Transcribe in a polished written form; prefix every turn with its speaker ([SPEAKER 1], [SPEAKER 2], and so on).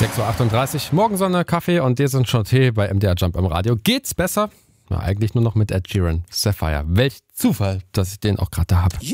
[SPEAKER 1] 6:38 Uhr, Morgensonne, Kaffee und dir sind schon Tee bei MDR Jump im Radio. Geht's besser? Na, eigentlich nur noch mit Ed Sheeran, Sapphire. Welch Zufall, dass ich den auch gerade da habe.